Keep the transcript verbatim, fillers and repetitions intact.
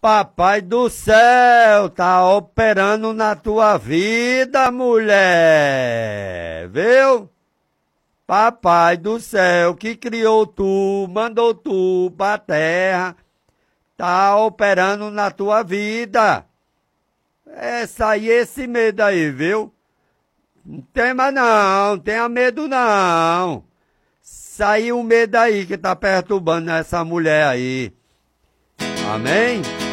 Papai do céu tá operando na tua vida, mulher. Viu? Papai do céu que criou tu, mandou tu pra terra, tá operando na tua vida. Essa aí, esse medo aí, viu? Não tema não, não tenha medo não. Saiu o medo aí que tá perturbando essa mulher aí. Amém?